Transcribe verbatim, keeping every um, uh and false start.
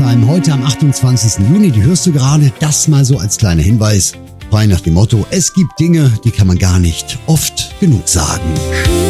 Time, heute am achtundzwanzigsten Juni, die hörst du gerade, das mal so als kleiner Hinweis, frei nach dem Motto, es gibt Dinge, die kann man gar nicht oft genug sagen.